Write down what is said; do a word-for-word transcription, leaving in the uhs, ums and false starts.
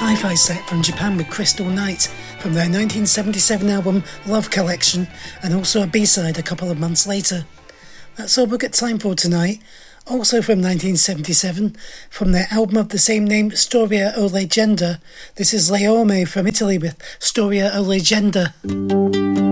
hi-fi set from Japan with Crystal Night from their nineteen seventy-seven album Love Collection, and also a B-side a couple of months later. That's all we've got time for tonight. Also from nineteen seventy-seven, from their album of the same name, Storia o Leggenda, this is Le Orme from Italy with Storia o Leggenda.